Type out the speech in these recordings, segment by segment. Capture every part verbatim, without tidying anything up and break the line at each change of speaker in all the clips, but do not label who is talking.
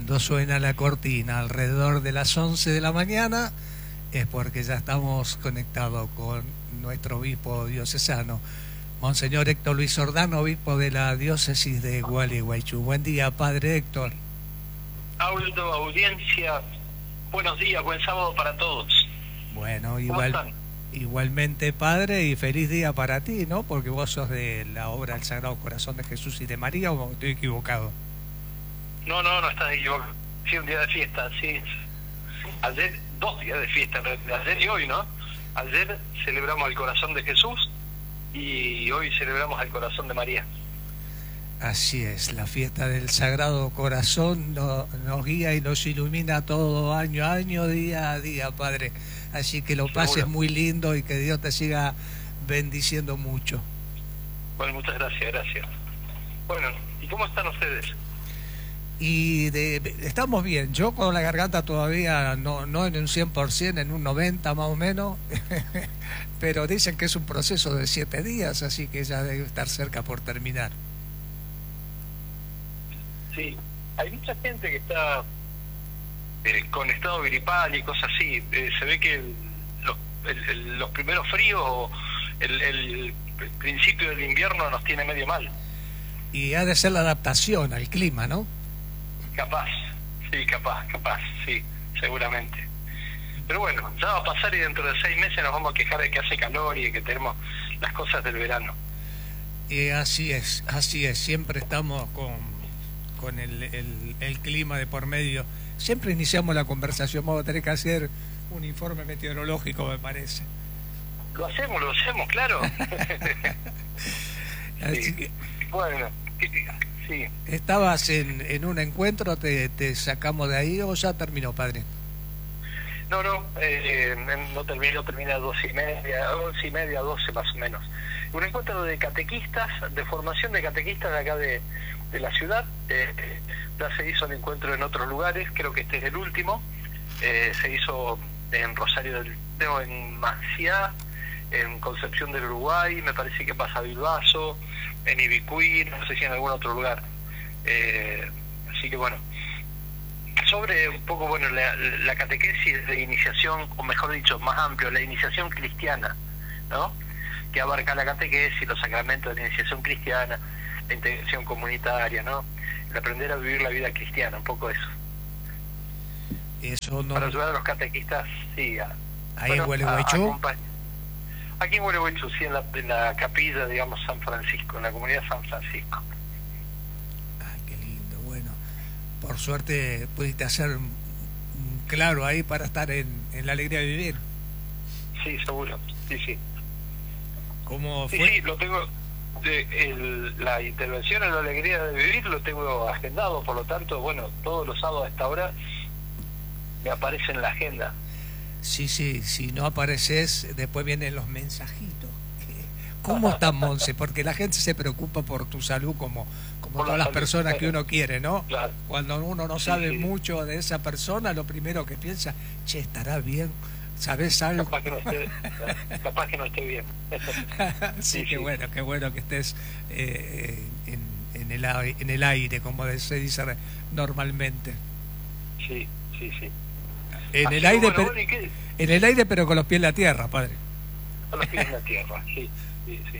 cuando suena la cortina alrededor de las once de la mañana es porque ya estamos conectados con nuestro obispo diocesano, Monseñor Héctor Luis Ordano, obispo de la diócesis de Gualeguaychú. Buen día, padre Héctor.
Aldo, audiencia, buenos días, buen sábado para todos.
Bueno, igual, igualmente, padre, y feliz día para ti, ¿no? Porque vos sos de la obra del Sagrado Corazón de Jesús y de María, ¿o estoy equivocado?
No, no, no estás equivocado. Sí, un día de fiesta, sí. Ayer, dos días de fiesta, ayer y hoy, ¿no? Ayer celebramos el Corazón de Jesús y hoy celebramos el Corazón de María.
Así es, la fiesta del Sagrado Corazón no, nos guía y nos ilumina todo año a año, día a día, padre. Así que lo pases
Seguro.
muy lindo y que Dios te siga bendiciendo mucho.
Bueno, muchas gracias, gracias. Bueno, ¿y cómo están ustedes?
Y de, estamos bien, yo con la garganta todavía no, no en un cien por ciento, en un noventa más o menos, pero dicen que es un proceso de siete días, así que ya debe estar cerca por terminar.
Sí, hay mucha gente que está eh, con estado gripal y cosas así. Eh, se ve que el, los, el, el, los primeros fríos o el, el, el principio del invierno nos tiene medio mal.
Y ha de ser la adaptación al clima, ¿no?
Capaz, sí, capaz, capaz, sí, seguramente. Pero bueno, ya va a pasar y dentro de seis meses nos vamos a quejar de que hace calor y de que tenemos las cosas del verano.
Y así es, así es, siempre estamos con, con el, el, el clima de por medio. Siempre iniciamos la conversación, vamos a tener que hacer un informe meteorológico, me parece.
Lo hacemos, lo hacemos, claro.
Así
Sí.
que,
Bueno, sí.
¿estabas en, en un encuentro, te, te sacamos de ahí o ya terminó, padre?
No, no, eh, no termino, termina a doce y media, once y media, doce más o menos. Un encuentro de catequistas, de formación de catequistas de acá de, de la ciudad. Eh, ya se hizo el encuentro en otros lugares, creo que este es el último. Eh, se hizo en Rosario del Teo, en Maciá, en Concepción del Uruguay, me parece que pasa a Bilbaso, en Ibicuí, no sé si en algún otro lugar. Eh, así que bueno, sobre un poco, bueno, la, la catequesis de iniciación, o mejor dicho, más amplio, la iniciación cristiana, ¿no? Que abarca la catequesis, los sacramentos de la iniciación cristiana, la integración comunitaria, ¿no? El aprender a vivir la vida cristiana, un poco eso.
Eso no...
Para ayudar a los catequistas, sí. A,
Ahí
bueno,
en Gualeguaychú.
a- a Aquí en Gualeguaychú, sí, en la, en la capilla, digamos, San Francisco, en la comunidad San Francisco.
Ah, qué lindo, bueno. Por suerte pudiste hacer un, un claro ahí para estar en, en la alegría de vivir.
Sí, seguro, sí, sí.
¿Cómo
Sí,
fue?
sí, lo tengo, de, el, la intervención en la alegría de vivir lo tengo agendado, por lo tanto, bueno, todos los sábados a esta hora me aparece en la agenda.
Sí, sí, si no apareces, después vienen los mensajitos. ¿Cómo estás, Monse? Porque la gente se preocupa por tu salud como, como
Por la
todas las
salud,
personas que
claro.
uno quiere, ¿no?
Claro.
Cuando uno no
Sí,
sabe
sí.
mucho de esa persona, lo primero que piensa, che, ¿estará bien? ¿Sabes algo?
Capaz que no esté, capaz que no esté bien.
Sí,
Sí,
qué
sí.
bueno, qué bueno que estés eh, en, en, el, ai- en el aire, como se dice normalmente.
Sí, sí, sí.
En
Así
el
que,
aire,
bueno,
pero,
bueno, ¿y qué?
en el aire, pero con los pies en la tierra, padre.
A los pies en la tierra, sí, sí, sí.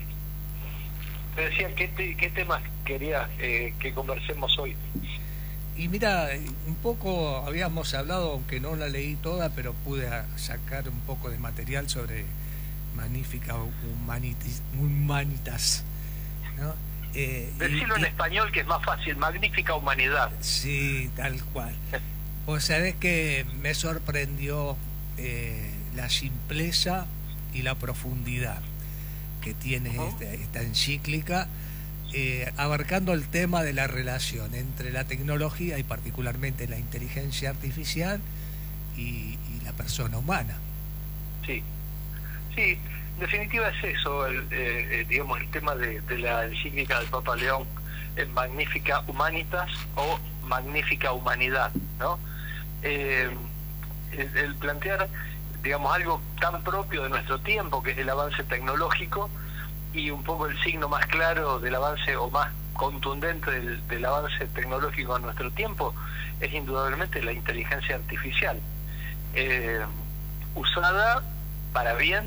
Te decía, ¿qué, te, qué temas querías eh, que conversemos hoy?
Y mira, un poco habíamos hablado, aunque no la leí toda, pero pude a- sacar un poco de material sobre Magnífica Humanitis, Humanitas, ¿no? Eh, y-
Decirlo en
y-
español, que es más fácil, magnífica humanidad.
Sí, tal cual. Vos sabés que me sorprendió eh, la simpleza y la profundidad que tiene
Ujú.
esta, esta encíclica, eh, abarcando el tema de la relación entre la tecnología y particularmente la inteligencia artificial y, y la persona humana.
Sí, sí, en definitiva es eso, el, eh, eh, digamos, el tema de, de la encíclica del Papa León, en Magnífica Humanitas o Magnífica Humanidad, ¿no? Eh, el, el plantear, digamos, algo tan propio de nuestro tiempo, que es el avance tecnológico, y un poco el signo más claro del avance, o más contundente del, del avance tecnológico en nuestro tiempo es indudablemente la inteligencia artificial, eh, usada para bien,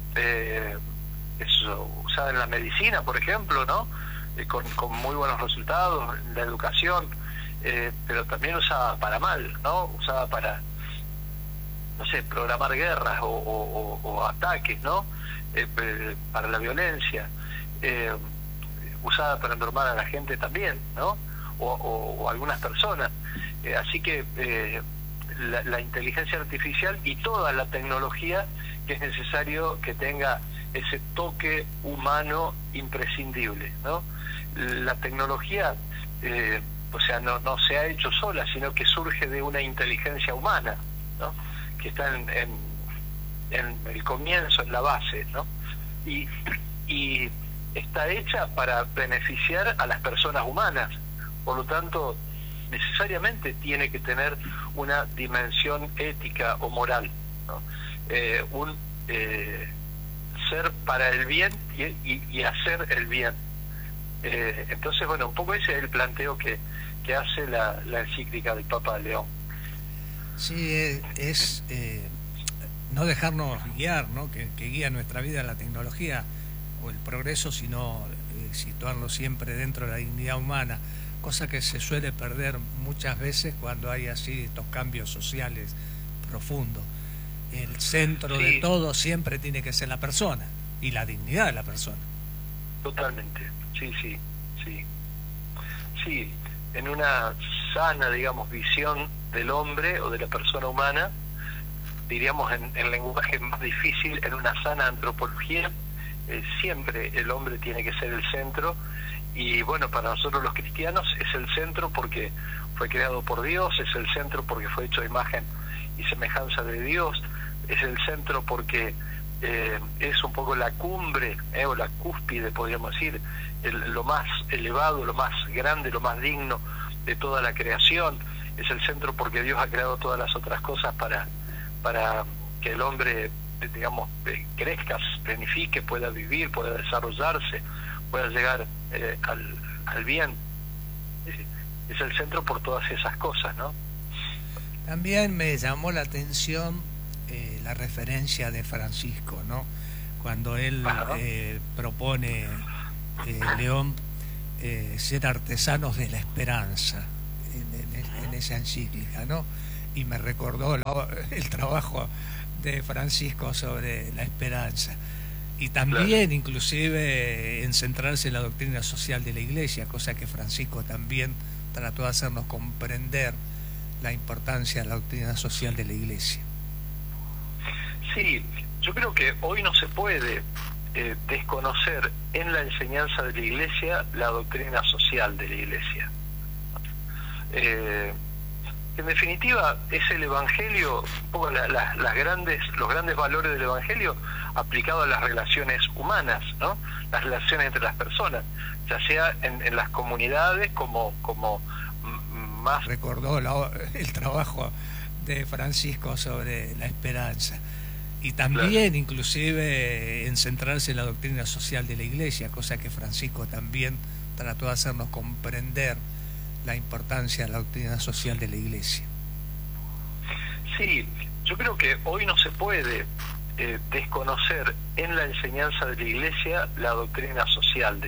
eh, eso, usada en la medicina, por ejemplo, ¿no? Eh, con, con muy buenos resultados, en la educación, eh, pero también usada para mal, ¿no? Usada para, no sé, programar guerras o, o, o, o ataques, ¿no? Eh, para la violencia, eh, usada para normar a la gente también, ¿no? O, o, o algunas personas. Eh, así que eh, la, la inteligencia artificial y toda la tecnología que es necesario que tenga ese toque humano imprescindible, ¿no? La tecnología, eh, o sea, no, no se ha hecho sola, sino que surge de una inteligencia humana, ¿no? Que está en, en, en el comienzo, en la base, ¿no? Y, y está hecha para beneficiar a las personas humanas, por lo tanto, necesariamente tiene que tener una dimensión ética o moral, ¿no? Eh, un eh, ser para el bien y, y, y hacer el bien. Eh, entonces, bueno, un poco ese es el planteo que, que hace la, la encíclica del Papa León.
Sí, es, es eh, no dejarnos guiar, ¿no? Que, que guía nuestra vida la tecnología o el progreso, sino eh, situarlo siempre dentro de la dignidad humana, cosa que se suele perder muchas veces cuando hay así estos cambios sociales profundos. El centro sí. de todo siempre tiene que ser la persona y la dignidad de la persona.
Totalmente, sí, sí, sí. Sí, en una sana, digamos, visión del hombre o de la persona humana, diríamos en, en lenguaje más difícil, en una sana antropología, eh, siempre el hombre tiene que ser el centro. Y bueno, para nosotros los cristianos es el centro porque fue creado por Dios, es el centro porque fue hecho a imagen y semejanza de Dios, es el centro porque eh, es un poco la cumbre, eh, o la cúspide, podríamos decir, el, lo más elevado, lo más grande, lo más digno de toda la creación. Es el centro porque Dios ha creado todas las otras cosas para, para que el hombre, digamos, crezca, se planifique, pueda vivir, pueda desarrollarse, pueda llegar eh, al, al bien. Eh, es el centro por todas esas cosas, ¿no?
También me llamó la atención eh, la referencia de Francisco, ¿no? Cuando él eh, propone, eh, León, eh, ser artesanos de la esperanza en, en, en esa encíclica, ¿no? Y me recordó la, el trabajo de Francisco sobre la esperanza. Y también, claro, inclusive, en centrarse en la doctrina social de la Iglesia, cosa que Francisco también trató de hacernos comprender la importancia de la doctrina social de la Iglesia.
Sí, yo creo que hoy no se puede eh, desconocer en la enseñanza de la Iglesia la doctrina social de la Iglesia. Eh, en definitiva, es el Evangelio, un poco la, la, las grandes, los grandes valores del Evangelio aplicado a las relaciones humanas, ¿no? Las relaciones entre las personas, ya sea en, en las comunidades como, como más...
Recordó la, el trabajo de Francisco sobre la esperanza. Y también, claro, inclusive en centrarse en la doctrina social de la Iglesia, cosa que Francisco también trató de hacernos comprender la importancia de la doctrina social de la Iglesia.
Sí, yo creo que hoy no se puede eh, desconocer en la enseñanza de la Iglesia la doctrina social de